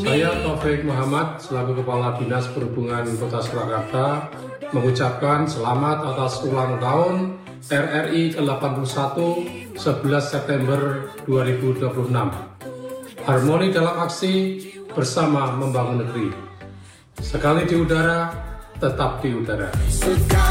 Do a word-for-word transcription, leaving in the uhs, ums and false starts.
Saya Taufik Muhammad selaku Kepala Dinas Perhubungan Kota Surakarta mengucapkan selamat atas ulang tahun R R I ke delapan puluh satu sebelas September dua ribu dua puluh enam. Harmoni dalam aksi, bersama membangun negeri. Sekali di udara, tetap di udara.